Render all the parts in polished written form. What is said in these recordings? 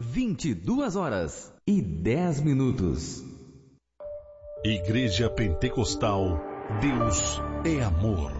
22h10. Igreja Pentecostal, Deus é amor.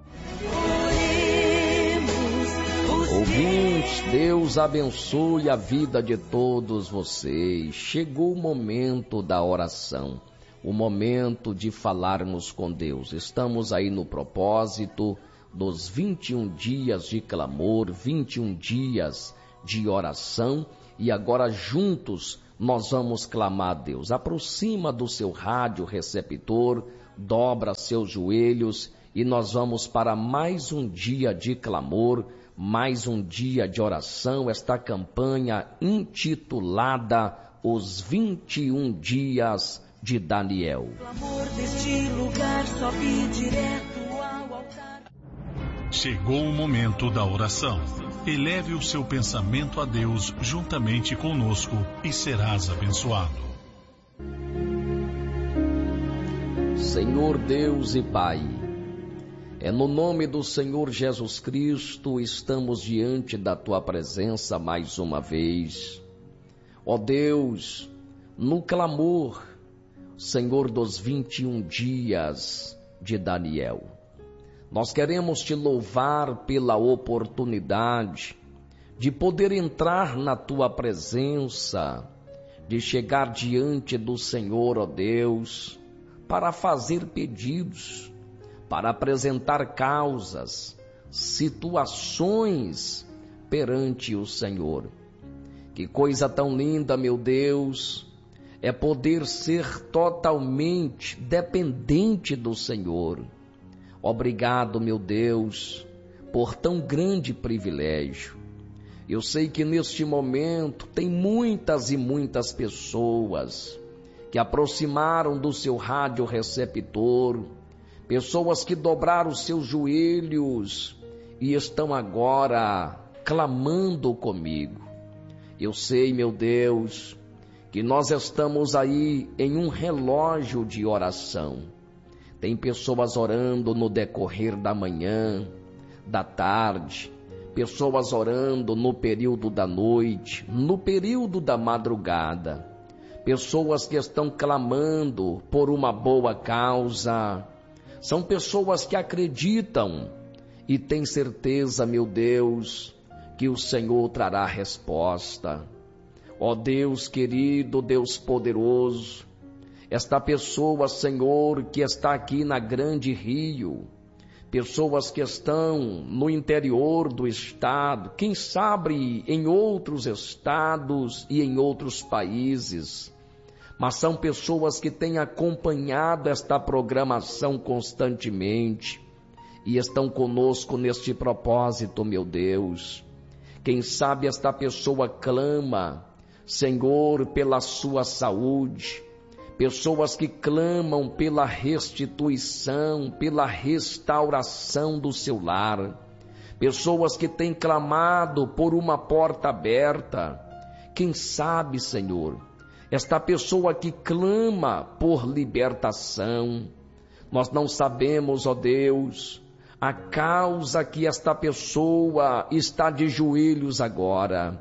Ouvintes, Deus abençoe a vida de todos vocês. Chegou o momento da oração, o momento de falarmos com Deus. Estamos aí no propósito dos 21 dias de clamor, 21 dias de oração, e agora juntos nós vamos clamar a Deus. Aproxima do seu rádio receptor, dobra seus joelhos e nós vamos para mais um dia de clamor, mais um dia de oração, esta campanha intitulada Os 21 Dias de Daniel. O clamor deste lugar sobe direto ao altar. Chegou o momento da oração. Eleve o seu pensamento a Deus juntamente conosco e serás abençoado. Senhor Deus e Pai, é no nome do Senhor Jesus Cristo estamos diante da Tua presença mais uma vez. Ó Deus, no clamor, Senhor dos 21 dias de Daniel, nós queremos Te louvar pela oportunidade de poder entrar na Tua presença, de chegar diante do Senhor, ó Deus, para fazer pedidos, para apresentar causas, situações perante o Senhor. Que coisa tão linda, meu Deus, é poder ser totalmente dependente do Senhor. Obrigado, meu Deus, por tão grande privilégio. Eu sei que neste momento tem muitas e muitas pessoas que aproximaram do seu rádio receptor, pessoas que dobraram os seus joelhos e estão agora clamando comigo. Eu sei, meu Deus, que nós estamos aí em um relógio de oração. Tem pessoas orando no decorrer da manhã, da tarde, pessoas orando no período da noite, no período da madrugada, pessoas que estão clamando por uma boa causa. São pessoas que acreditam e têm certeza, meu Deus, que o Senhor trará resposta. Ó Deus querido, Deus poderoso, esta pessoa, Senhor, que está aqui na Grande Rio, pessoas que estão no interior do estado, quem sabe em outros estados e em outros países, mas são pessoas que têm acompanhado esta programação constantemente e estão conosco neste propósito, meu Deus. Quem sabe esta pessoa clama, Senhor, pela sua saúde, pessoas que clamam pela restituição, pela restauração do seu lar, pessoas que têm clamado por uma porta aberta. Quem sabe, Senhor, esta pessoa que clama por libertação. Nós não sabemos, ó Deus, a causa que esta pessoa está de joelhos agora,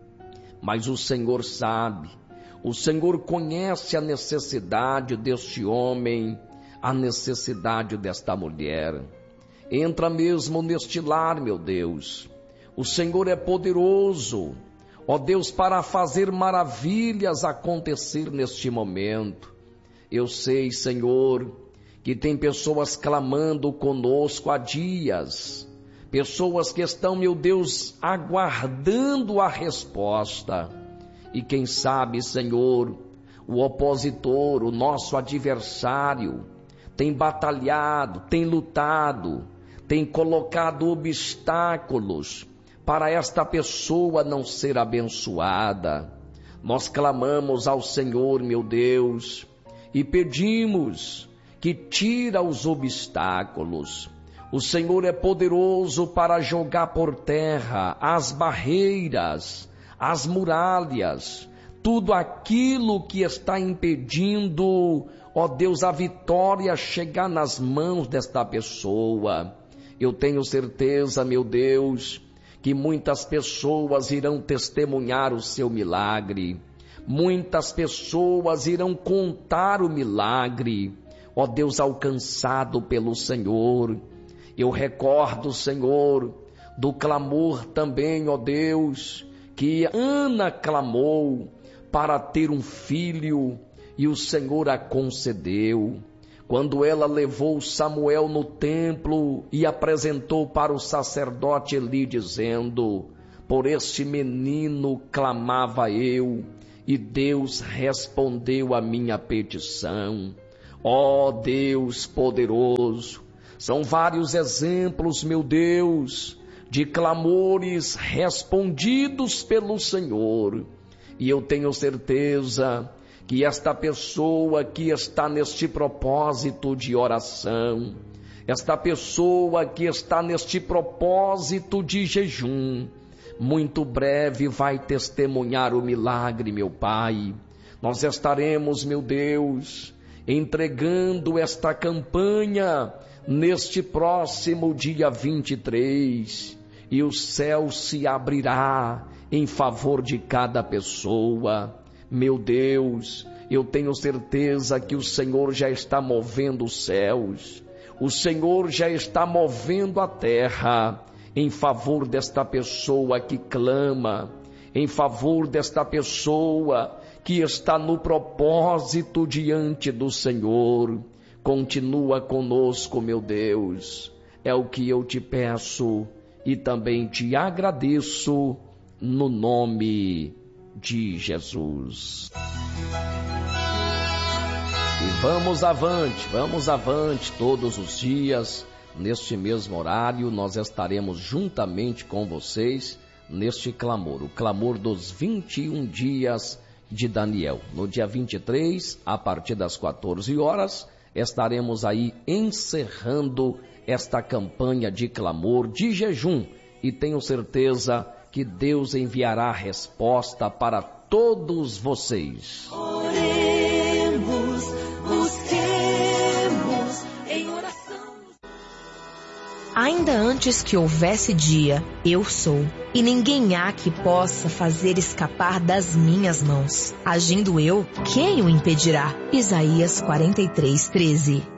mas o Senhor sabe. O Senhor conhece a necessidade deste homem, a necessidade desta mulher. Entra mesmo neste lar, meu Deus. O Senhor é poderoso, ó Deus, para fazer maravilhas acontecer neste momento. Eu sei, Senhor, que tem pessoas clamando conosco há dias, pessoas que estão, meu Deus, aguardando a resposta. E quem sabe, Senhor, o opositor, o nosso adversário, tem batalhado, tem lutado, tem colocado obstáculos para esta pessoa não ser abençoada. Nós clamamos ao Senhor, meu Deus, e pedimos que tira os obstáculos. O Senhor é poderoso para jogar por terra as barreiras, as muralhas, tudo aquilo que está impedindo, ó Deus, a vitória chegar nas mãos desta pessoa. Eu tenho certeza, meu Deus, que muitas pessoas irão testemunhar o seu milagre, muitas pessoas irão contar o milagre, ó Deus, alcançado pelo Senhor. Eu recordo, Senhor, do clamor também, ó Deus, que Ana clamou para ter um filho e o Senhor a concedeu. Quando ela levou Samuel no templo e apresentou para o sacerdote Eli, dizendo: por este menino clamava eu, e Deus respondeu a minha petição. Ó Deus poderoso, são vários exemplos, meu Deus, de clamores respondidos pelo Senhor. E eu tenho certeza que esta pessoa que está neste propósito de oração, esta pessoa que está neste propósito de jejum, muito breve vai testemunhar o milagre, meu Pai. Nós estaremos, meu Deus, entregando esta campanha neste próximo dia 23, e o céu se abrirá em favor de cada pessoa. Meu Deus, eu tenho certeza que o Senhor já está movendo os céus, o Senhor já está movendo a terra em favor desta pessoa que clama, em favor desta pessoa que está no propósito diante do Senhor. Continua conosco, meu Deus, é o que eu te peço e também te agradeço no nome de Jesus. E vamos avante todos os dias. Neste mesmo horário nós estaremos juntamente com vocês neste clamor, o clamor dos 21 dias de Daniel. No dia 23, a partir das 14 horas, estaremos aí encerrando esta campanha de clamor, de jejum, e tenho certeza que Deus enviará resposta para todos vocês. Oremos, busquemos em oração. Ainda antes que houvesse dia, eu sou, e ninguém há que possa fazer escapar das minhas mãos. Agindo eu, quem o impedirá? Isaías 43:13.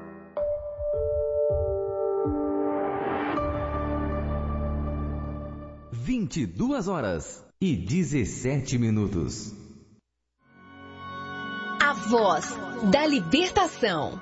22h17. A voz da libertação.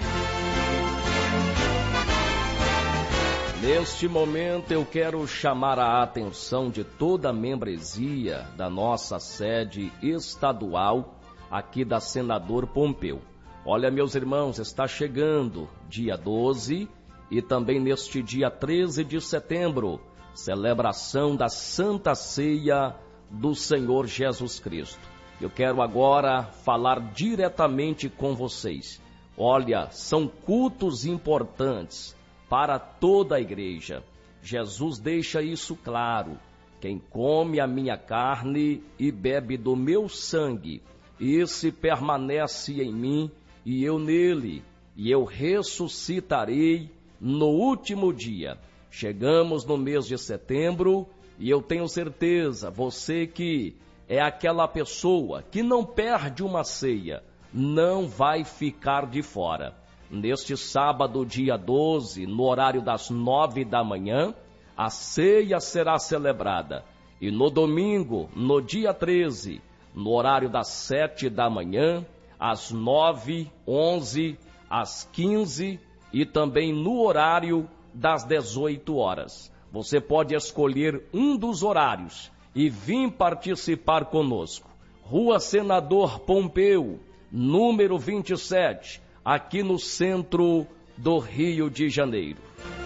Neste momento eu quero chamar a atenção de toda a membresia da nossa sede estadual aqui da Senador Pompeu. Olha, meus irmãos, está chegando dia 12 e também neste dia 13 de setembro, celebração da Santa Ceia do Senhor Jesus Cristo. Eu quero agora falar diretamente com vocês. Olha, são cultos importantes para toda a igreja. Jesus deixa isso claro: quem come a minha carne e bebe do meu sangue, esse permanece em mim e eu nele, e eu ressuscitarei no último dia. Chegamos no mês de setembro e eu tenho certeza, você que é aquela pessoa que não perde uma ceia, não vai ficar de fora. Neste sábado, dia 12, no horário das 9 da manhã, a ceia será celebrada. E no domingo, no dia 13, no horário das 7 da manhã, às 9, 11, às 15 e também no horário das 18 horas. Você pode escolher um dos horários e vir participar conosco. Rua Senador Pompeu, número 27, aqui no centro do Rio de Janeiro.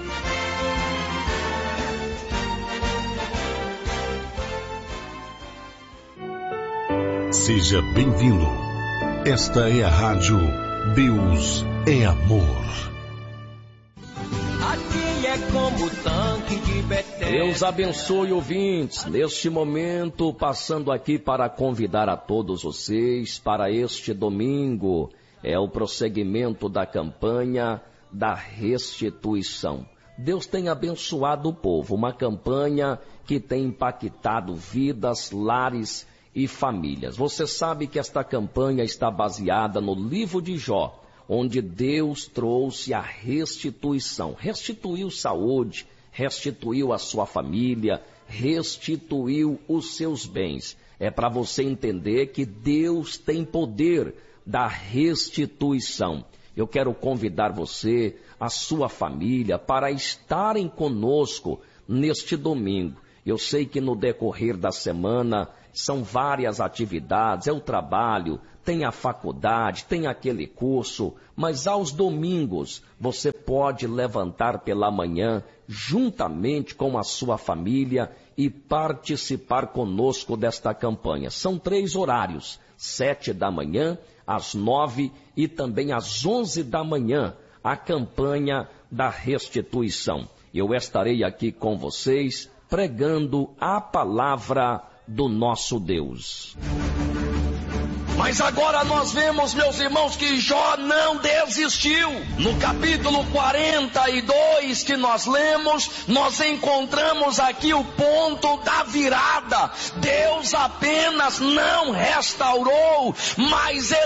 Seja bem-vindo. Esta é a rádio Deus é Amor. Aqui é como tanque de Betel. Deus abençoe, ouvintes. Neste momento, passando aqui para convidar a todos vocês para este domingo. É o prosseguimento da campanha da restituição. Deus tem abençoado o povo, uma campanha que tem impactado vidas, lares e famílias. Você sabe que esta campanha está baseada no livro de Jó, onde Deus trouxe a restituição, restituiu saúde, restituiu a sua família, restituiu os seus bens. É para você entender que Deus tem poder da restituição. Eu quero convidar você, a sua família, para estarem conosco neste domingo. Eu sei que no decorrer da semana são várias atividades, é o trabalho, tem a faculdade, tem aquele curso, mas aos domingos você pode levantar pela manhã juntamente com a sua família e participar conosco desta campanha. São 3 horários, 7 da manhã, às 9 e também às 11 da manhã, a campanha da restituição. Eu estarei aqui com vocês pregando a palavra do nosso Deus. Mas agora nós vemos, meus irmãos, que Jó não desistiu. No capítulo 42 que nós lemos, nós encontramos aqui o ponto da virada. Deus apenas não restaurou, mas